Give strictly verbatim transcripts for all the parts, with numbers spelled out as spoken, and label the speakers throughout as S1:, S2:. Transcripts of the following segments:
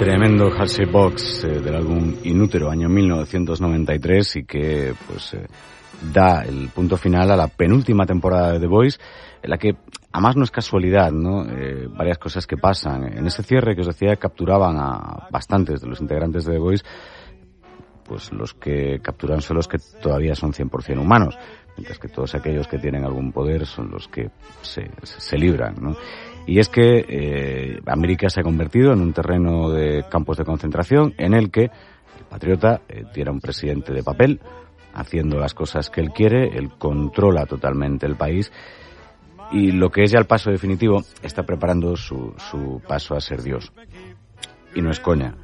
S1: Tremendo Halsey Box eh, del álbum Inútero, año mil novecientos noventa y tres, y que pues eh, da el punto final a la penúltima temporada de The Voice, en la que, además no es casualidad, ¿no? Eh, varias cosas que pasan. En ese cierre que os decía, capturaban a bastantes de los integrantes de The Voice, pues los que capturan son los que todavía son cien por cien humanos, mientras que todos aquellos que tienen algún poder son los que se, se, se libran, ¿no? Y es que eh, América se ha convertido en un terreno de campos de concentración en el que el patriota eh, tiene un presidente de papel, haciendo las cosas que él quiere, él controla totalmente el país, y lo que es ya el paso definitivo, está preparando su, su paso a ser Dios. Y no es coña,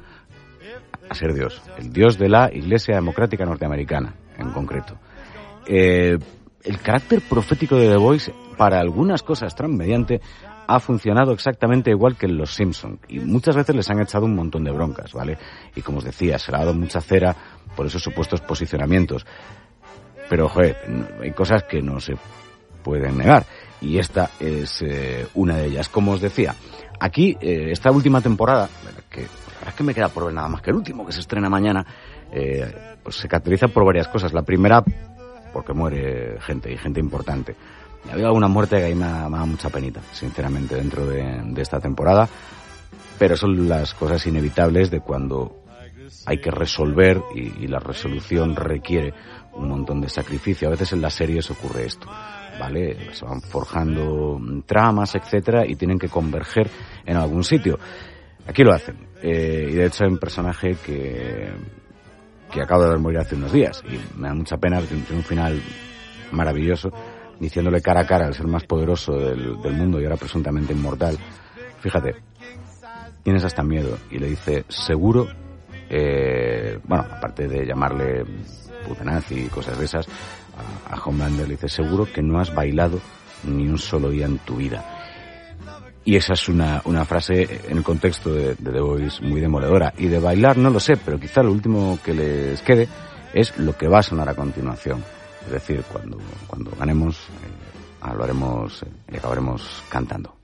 S1: a ser Dios, el Dios de la Iglesia Democrática Norteamericana, en concreto. Eh, el carácter profético de The Voice, para algunas cosas transmediante, ha funcionado exactamente igual que en Los Simpson, y muchas veces les han echado un montón de broncas, ¿vale? Y como os decía, se le ha dado mucha cera por esos supuestos posicionamientos. Pero, joder, hay cosas que no se pueden negar, y esta es eh, una de ellas. Como os decía, aquí, eh, esta última temporada, que la verdad es que me queda por ver nada más que el último, que se estrena mañana, eh, pues se caracteriza por varias cosas. La primera, porque muere gente, y gente importante. Ha habido alguna muerte que ahí me da, me da mucha penita, sinceramente, dentro de, de esta temporada, pero son las cosas inevitables de cuando hay que resolver y, y la resolución requiere un montón de sacrificio. A veces en las series ocurre esto, ¿vale? Se van forjando tramas, etcétera, y tienen que converger en algún sitio. Aquí lo hacen, eh, y de hecho hay un personaje que, que acaba de morir hace unos días, y me da mucha pena, porque tiene un final maravilloso, diciéndole cara a cara al ser más poderoso del, del mundo y ahora presuntamente inmortal, fíjate, tienes hasta miedo, y le dice, seguro, eh, bueno, aparte de llamarle putenazi y cosas de esas, a, a Homelander le dice, seguro que no has bailado ni un solo día en tu vida. Y esa es una, una frase en el contexto de, de The Voice muy demoledora. Y de bailar no lo sé, pero quizá lo último que les quede es lo que va a sonar a continuación. Es decir, cuando, cuando ganemos, eh, lo haremos eh, y acabaremos cantando.